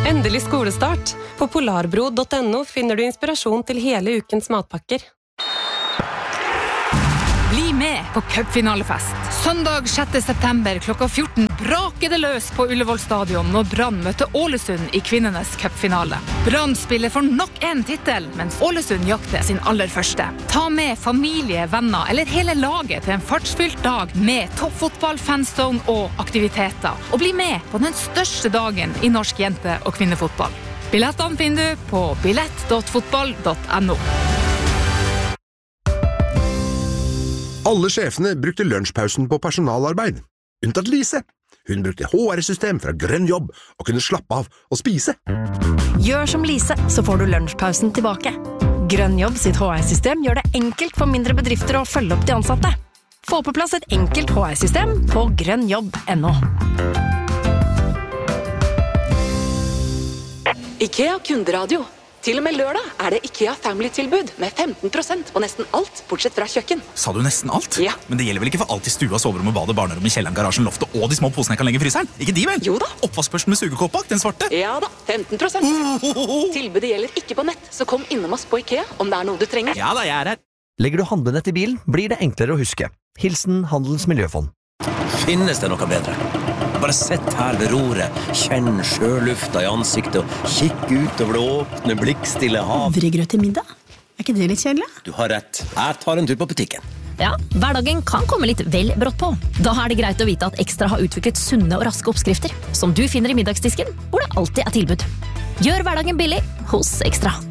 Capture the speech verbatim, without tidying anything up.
Endelig skolestart. På polarbro punktum no finner du inspirasjon til hele ukens matpakker. Bli med på cupfinalefest. Søndag sjette september klokka fjorten braker det løs på Ullevål stadion når Brann møter Ålesund i kvinnenes cupfinale. Brann spiller for nok en titel, mens Ålesund jakter sin aller første. Ta med familie, venner eller hele laget til en fartsfylt dag med toppfotball, fanzone og aktiviteter. Og bli med på den største dagen i norsk jente- og kvinnefotball. Billettene finner du på billett punktum fotball punktum no. Alle sjefene brukte lunsjpausen på personalarbeid. Unntatt Lise. Hun brukte H R-system fra Grønn Jobb og kunne slappe av og spise. Gjør som Lise, så får du lunsjpausen tilbake. Grønn Jobb sitt H R-system gjør det enkelt for mindre bedrifter å følge opp de ansatte. Få på plass et enkelt H R-system på grønnjobb punktum no. IKEA kunderadio. Til og med lørdag er det IKEA Family-tilbud med femten prosent på nesten alt, bortsett fra kjøkken. Sa du nesten alt? Ja. Men det gjelder vel ikke for alt i stua, soverom og badet, barnerom, i kjelleren, garasjen, loftet og de små posene jeg kan legge i fryseren? Ikke de vel? Jo da. Oppvaskbørsten med sugekåpbak, den svarte? Ja da, femten prosent. Ohohoho. Tilbudet gjelder ikke på nett, så kom innom oss på IKEA om det er noe du trenger. Ja da, jeg er her. Legger du handlenett i bilen, blir det enklere å huske. Hilsen Handelens Miljøfond. Finnes det noe bedre? Bare sett her ved roret, kjenn sjølufta i ansiktet og kikk ut over det åpne, blikkstille hav. Havregrøt til middag? Er ikke det litt kjedelig? Du har rett. Jeg tar en tur på butikken. Ja, hverdagen kan komme litt vel brått på. Da er det greit å vite at Ekstra har utviklet sunne og raske oppskrifter, som du finner i middagsdisken, hvor det alltid er tilbud. Gjør hverdagen billig hos Ekstra.